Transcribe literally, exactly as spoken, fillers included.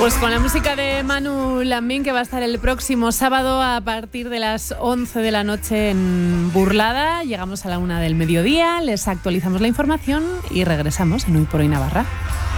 Pues con la música de Manu Lambín, que va a estar el próximo sábado a partir de las once de la noche en Burlada. Llegamos a la una del mediodía, les actualizamos la información y regresamos en Hoy por Hoy Navarra.